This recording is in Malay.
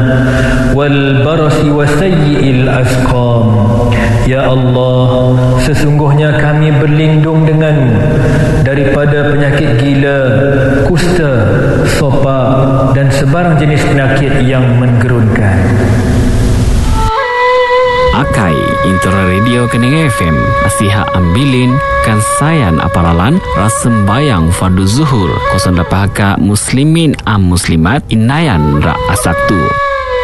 والبرص وسيء الأسقام. Ya Allah, sesungguhnya kami berlindung denganmu daripada penyakit gila, kusta, sopak dan sebarang jenis penyakit yang menggerunkan. Akai Intera Radio Kening FM Nasihat Ambilin Kansayan Aparalan Rasembayang Fardu Zuhur 08 Muslimin Muslimat Inayan Ra Asaktu.